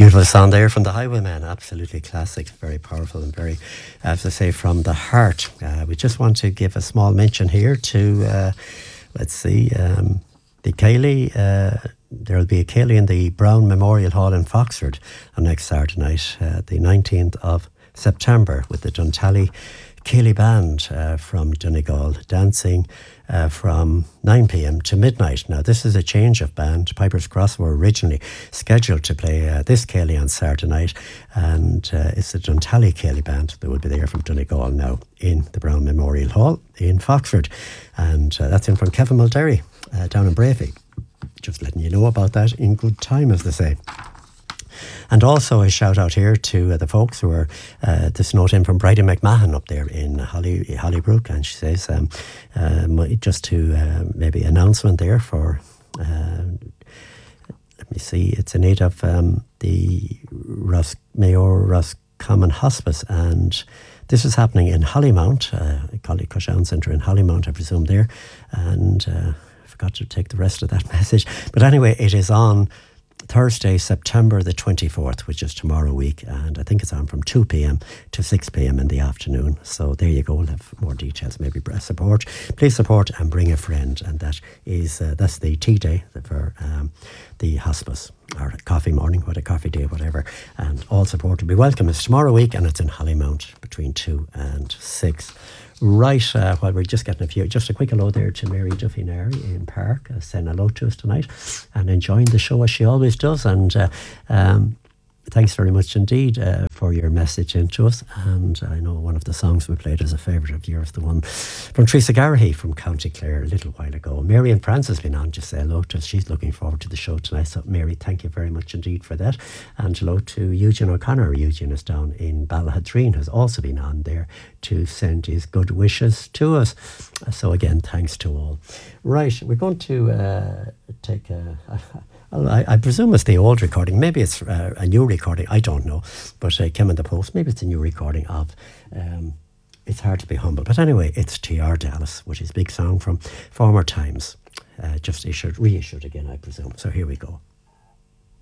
Beautiful song there from the Highwaymen, absolutely classic, very powerful and very, as I say, from the heart. We just want to give a small mention here to, let's see, the Cayley. There will be a Cayley in the Brown Memorial Hall in Foxford on next Saturday night, the 19th of September, with the Duntally Cayley Band from Donegal dancing from 9 p.m. to midnight. Now, this is a change of band. Piper's Cross were originally scheduled to play this Cayley on Saturday night, and it's the Duntally Cayley Band that will be there from Donegal now in the Brown Memorial Hall in Foxford. And that's in from Kevin Mulderry down in Bravey. Just letting you know about that in good time, as they say. And also a shout out here to the folks who are this note in from Bridie McMahon up there in Hollybrook, and she says just to maybe announcement there for let me see, it's in aid of the Mayor Roscommon Hospice, and this is happening in Hollymount, Collie Cushan Centre in Hollymount, I presume there, and I forgot to take the rest of that message, but anyway, it is on Thursday, September the 24th, which is tomorrow week, and I think it's on from 2 p.m. to 6 p.m. in the afternoon. So there you go. We'll have more details, maybe support. Please support and bring a friend, and that is that's the tea day for the hospice, or a coffee morning, what a coffee day, whatever. And all support will be welcome. It's tomorrow week, and it's in Hollymount between 2 and 6. Right, while we're just getting just a quick hello there to Mary Duffy Nary in Park, saying hello to us tonight and enjoying the show as she always does. And thanks very much indeed for your message into us. And I know one of the songs we played is a favourite of yours, the one from Teresa Garahy from County Clare a little while ago. Mary and Frances has been on, just say hello to us. She's looking forward to the show tonight. So Mary, thank you very much indeed for that. And hello to Eugene O'Connor. Eugene is down in Ballahadreen, has also been on there to send his good wishes to us. So again, thanks to all. Right, we're going to take I presume it's the old recording. Maybe it's a new recording. I don't know. But it came in the post. Maybe it's a new recording of It's Hard to Be Humble. But anyway, it's T.R. Dallas, which is a big song from former times. Just reissued again, I presume. So here we go.